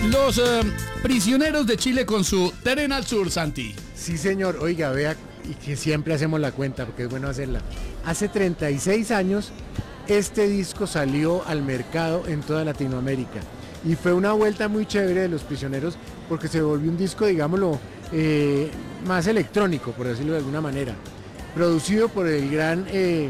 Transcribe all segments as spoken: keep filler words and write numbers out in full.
Los eh, prisioneros de Chile con su Tren al Sur, Santi. Sí, señor. Oiga, vea, y que siempre hacemos la cuenta, porque es bueno hacerla. Hace treinta y seis años, este disco salió al mercado en toda Latinoamérica. Y fue una vuelta muy chévere de Los Prisioneros, porque se volvió un disco, digámoslo, eh, más electrónico, por decirlo de alguna manera. Producido por el gran eh,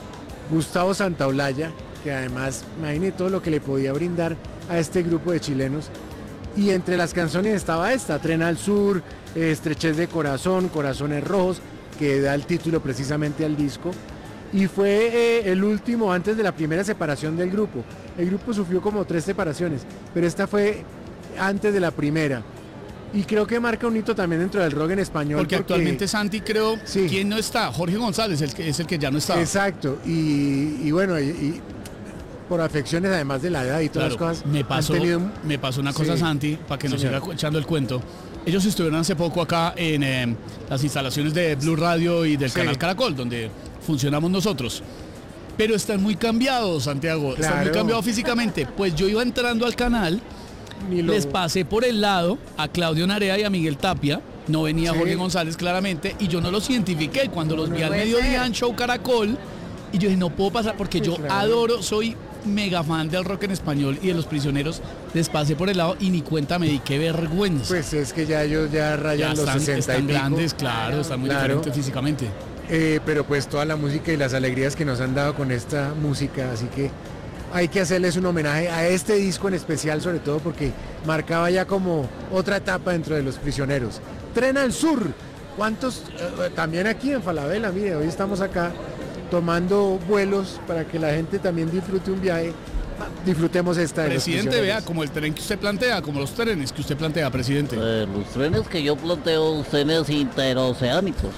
Gustavo Santaolalla, que además, imagínate todo lo que le podía brindar a este grupo de chilenos. Y entre las canciones estaba esta, Tren al Sur, eh, Estrechez de Corazón, Corazones Rojos, que da el título precisamente al disco. Y fue eh, el último antes de la primera separación del grupo. El grupo sufrió como tres separaciones, pero esta fue antes de la primera. Y creo que marca un hito también dentro del rock en español. Porque, porque actualmente Santi, creo, sí. ¿quién no está? Jorge González el que, es el que ya no está. Exacto, y, y bueno, y, y por afecciones además de la edad y todas claro, las cosas. Me pasó, tenido... me pasó una cosa, sí. Santi, para que nos siga echando el cuento. Ellos estuvieron hace poco acá en eh, las instalaciones de Blue Radio y del sí. canal Caracol, donde funcionamos nosotros. Pero están muy cambiados, Santiago, claro. Están muy cambiados físicamente. Pues yo iba entrando al canal, lo... les pasé por el lado a Claudio Narea y a Miguel Tapia. No venía sí. Jorge González claramente y yo no los identifiqué. Cuando los no vi al mediodía en Show Caracol, y yo dije, no puedo pasar porque sí, yo claro. adoro, soy mega fan del rock en español y de Los Prisioneros. Les pasé por el lado y ni cuenta me di, qué vergüenza. Pues es que ya ellos ya rayan ya los están, sesenta están y grandes, claro, están muy claro. diferentes físicamente. Eh, pero pues toda la música y las alegrías que nos han dado con esta música, así que hay que hacerles un homenaje a este disco en especial, sobre todo porque marcaba ya como otra etapa dentro de Los Prisioneros. Tren al Sur, ¿cuántos? Eh, también aquí en Falabella, mire, hoy estamos acá tomando vuelos para que la gente también disfrute un viaje. Disfrutemos esta de Presidente, vea, como el tren que usted plantea, como los trenes que usted plantea, presidente. Eh, los trenes que yo planteo, trenes interoceánicos.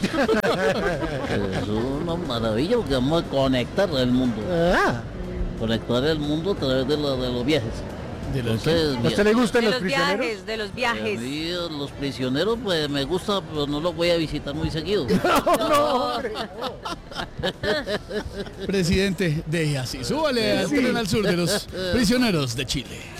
Es una maravilla porque vamos a conectar el mundo. Ah. Conectar el mundo a través de, la, de los viajes. ¿De los Entonces, ¿a usted le gustan los, los prisioneros? Viajes, de los viajes. A mí, los prisioneros, pues me gusta, pero no los voy a visitar muy seguido. No, no, hombre, no. Presidente, deje así, súbale al sí. Tren al Sur de Los Prisioneros de Chile.